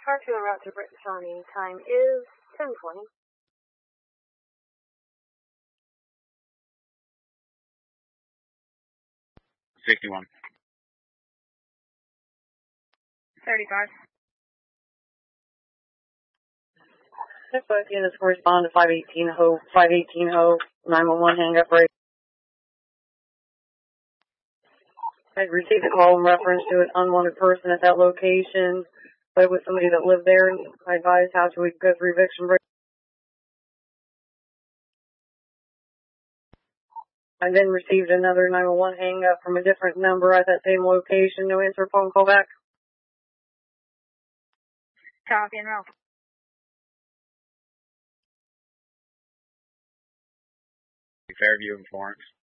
Car 2 en route to Britain County. Time is 10:20. 61. 35. Next units correspond to 518 Ho, 911 hang up right. I received a call in reference to an unwanted person at that location. But with somebody that lived there, I advised how should we go through eviction break. I then received another 911 hang up from a different number at that same location. No answer, phone call back. Copy and roll. Fairview and Florence.